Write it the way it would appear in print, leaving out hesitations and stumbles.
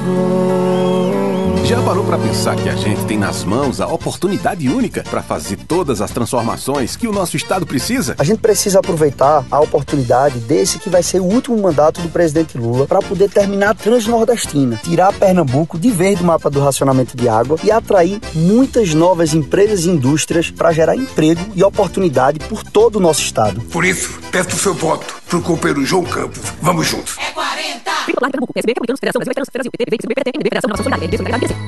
Já parou para pensar que a gente tem nas mãos a oportunidade única para fazer todas as transformações que o nosso estado precisa? A gente precisa aproveitar a oportunidade desse que vai ser o último mandato do presidente Lula para poder terminar a Transnordestina, tirar Pernambuco de vez do mapa do racionamento de água e atrair muitas novas empresas e indústrias para gerar emprego e oportunidade por todo o nosso estado. Por isso, peço o seu voto pro companheiro João Campos. Vamos juntos. É 40!